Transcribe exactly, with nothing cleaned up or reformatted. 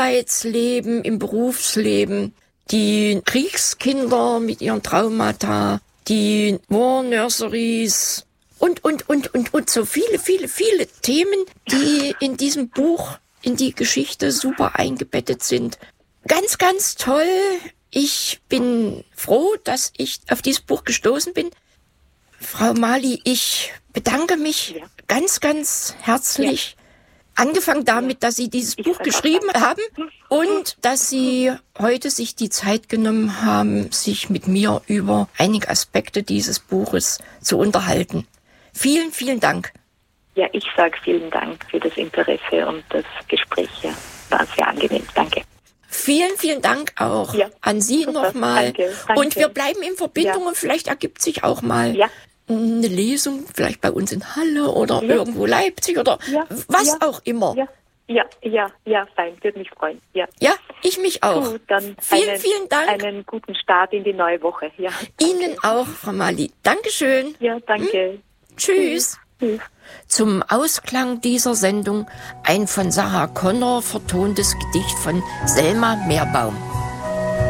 Arbeitsleben, im Berufsleben, die Kriegskinder mit ihren Traumata, die War Nurseries und, und, und, und, und so viele, viele, viele Themen, die in diesem Buch, in die Geschichte super eingebettet sind. Ganz, ganz toll. Ich bin froh, dass ich auf dieses Buch gestoßen bin. Frau Mali, ich bedanke mich ja. ganz, ganz herzlich. Ja. Angefangen damit, dass Sie dieses ich Buch geschrieben haben und dass Sie heute sich die Zeit genommen haben, sich mit mir über einige Aspekte dieses Buches zu unterhalten. Vielen, vielen Dank. Ja, ich sage vielen Dank für das Interesse und das Gespräch. Ja, war sehr angenehm. Danke. Vielen, vielen Dank auch ja, an Sie nochmal. Danke, danke. Und wir bleiben in Verbindung ja. und vielleicht ergibt sich auch mal ja. eine Lesung, vielleicht bei uns in Halle oder ja. irgendwo Leipzig oder ja. was ja. auch immer. Ja, ja, ja, ja, fein, würde mich freuen. Ja, ja ich mich auch. Gut, dann vielen, einen, vielen Dank. Einen guten Start in die neue Woche. Ja, Ihnen auch, Frau Mali. Dankeschön. Ja, danke. Hm? Tschüss. Tschüss. Zum Ausklang dieser Sendung ein von Sarah Connor vertontes Gedicht von Selma Meerbaum.